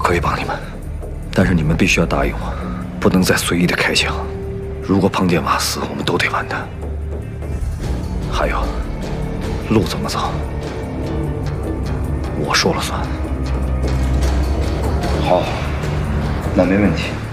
可以帮你们，但是你们必须要答应我，不能再随意的开枪。如果碰见马死，我们都得完蛋。还有，路怎么走，我说了算。 好，那没问题。